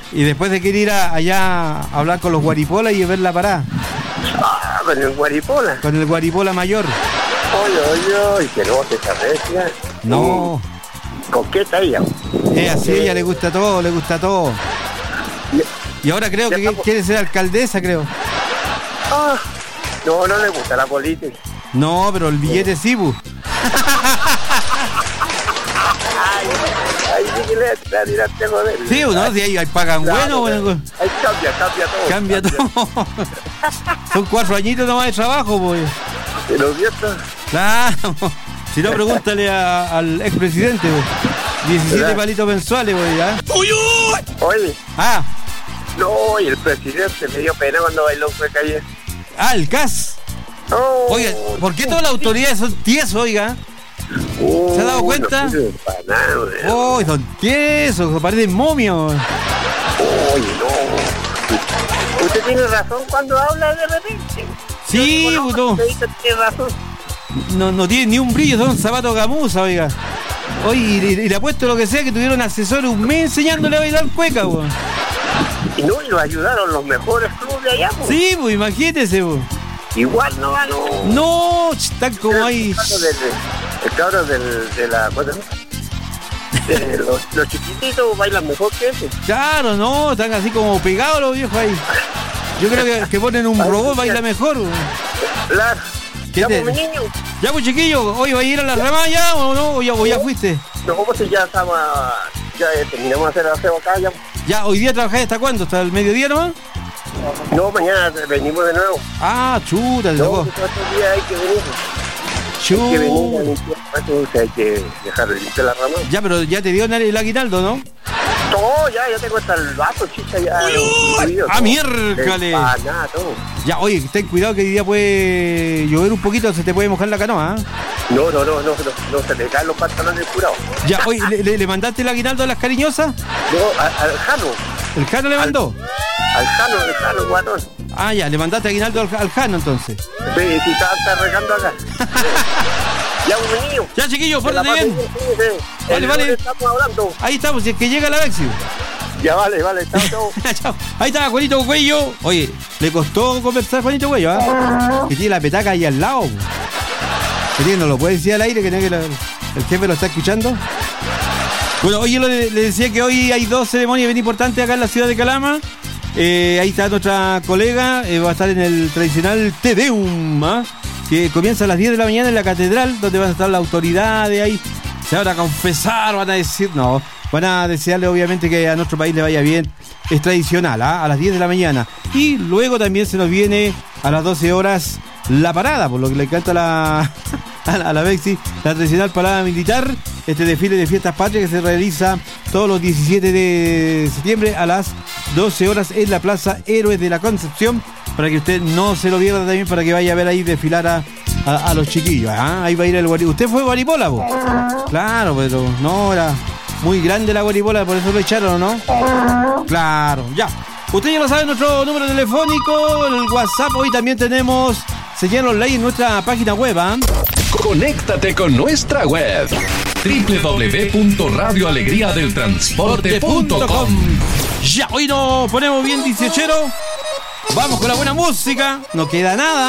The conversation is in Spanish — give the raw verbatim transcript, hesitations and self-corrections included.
Y después de querer ir a, allá a hablar con los guaripolas y ver la parada. Ah, con el guaripola. Con el guaripola mayor. Oye, oye, oye, que no se sabe. No. Coqueta ella. Es así, ella le gusta todo, le gusta todo. Y ahora creo que quiere ser alcaldesa, creo. Ah, no, no le gusta la política. No, pero el billete sí, bu. Ay, ay, sí que le tiraste a joder. Sí, ¿no? Si ahí, ahí pagan claro, bueno, bueno. Ahí cambia, cambia todo. Cambia, cambia todo. Son cuatro añitos nomás de trabajo, pues. ¿Y los viejos? Claro. Si no, pregúntale a, al expresidente, pues. diecisiete ¿verdad? Palitos mensuales, pues, ¿ya? ¡Uy, uy! Oye. Ah. No, y el presidente me dio pena cuando bailó fue calle. Ah, el C A S. Oh, oiga, ¿por qué todas las autoridades son tiesos, oiga? Oh, ¿se ha dado cuenta? Oh, son tiesos, parecen momios. Oye, no. Usted tiene razón cuando habla de repente. Sí, no, no. Tiene razón. No, no tiene ni un brillo, son zapatos gamuza, oiga. Oye, y, y, y le apuesto lo que sea que tuvieron asesores un mes enseñándole a bailar cueca, weón. Y no, y lo ayudaron los mejores clubes de allá, pues. Sí, pues imagínese, pues. Igual no ganó. No, están como ahí. El cabro del, de la. De los, los chiquititos bailan mejor que ese. Claro, no, están así como pegados los viejos ahí. Yo creo que, que ponen un robot, baila mejor. Claro. Ya, pues, mi niño. Ya, pues, chiquillo, hoy va a ir a la rama ya o no, o ya, o ya fuiste. No, pues ya estamos. Ya eh, terminamos de hacer el aseo acá ya. Ya, hoy día trabajáis hasta cuándo, hasta el mediodía nomás. No, mañana venimos de nuevo. Ah, chuta, te no, tocó. Otro día hay que venir. Chuta. Hay que venir a limpiar, hay que dejar de limpiar la rama. Ya, pero ya te dio el aguinaldo, ¿no? No, ya, ya tengo hasta el vaso, chicha, ya. ¡Ah, miércale! Ah, nada, todo. Ya, oye, ten cuidado que hoy día puede llover un poquito, se te puede mojar la canoa, ¿eh? No, no, no, no, no, no, se le caen los pantalones curados. Ya, oye, ¿le, le, ¿le mandaste el aguinaldo a las cariñosas? No, a, al Jano. ¿El Jano le mandó? Al, al Jano, el Jano, guatón. Ah, ya, le mandaste aguinaldo al, al Jano, entonces. Sí, sí, está, está regando acá. Ya, un niño. Ya, chiquillo, pórtate bien. bien. Sí, sí. Vale, el vale. Estamos hablando. Ahí estamos, si es que llega la Vexi. Ya, vale, vale, chao, chao. Chao. Ahí está Juanito Cuello. Oye, le costó conversar Juanito Cuello, ¿ah? ¿eh? Que tiene la petaca ahí al lado. Que tiene, no lo puede decir al aire, que, no, que la, el jefe lo está escuchando. Bueno, oye, le, le decía que hoy hay dos ceremonias bien importantes acá en la ciudad de Calama. Eh, ahí está nuestra colega, eh, va a estar en el tradicional Te Deum, ¿eh? Que comienza a las diez de la mañana en la catedral, donde van a estar las autoridades ahí. Se van a confesar, van a decir, no, van a desearle obviamente que a nuestro país le vaya bien. Es tradicional, ¿eh? A las diez de la mañana. Y luego también se nos viene a las doce horas la parada, por lo que le encanta la, a la, a la Bexi, la tradicional parada militar, este desfile de fiestas patrias que se realiza todos los diecisiete de septiembre a las doce horas en la Plaza Héroes de la Concepción, para que usted no se lo pierda también, para que vaya a ver ahí desfilar a, a, a los chiquillos. ¿Ah? Ahí va a ir el guaripola. ¿Usted fue guaripola, vos? Claro, pero no, era muy grande la guaripola, por eso lo echaron, ¿no? Claro, ya. Usted ya lo sabe, nuestro número telefónico, el WhatsApp. Hoy también tenemos señal online en nuestra página web, ¿eh? Conéctate con nuestra web doble u doble u doble u punto radio alegría del transporte punto com. Ya, hoy nos ponemos bien dieciochero. Vamos con la buena música. No queda nada.